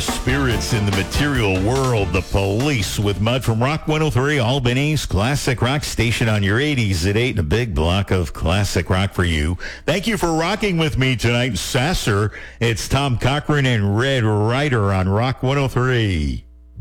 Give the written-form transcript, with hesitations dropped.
spirits in the material world. The Police with Mud from Rock 103, Albany's classic rock station on your 80s at 8, and a big block of classic rock for you. Thank you for rocking with me tonight, Sasser. It's Tom Cochran and Red Ryder on Rock 103.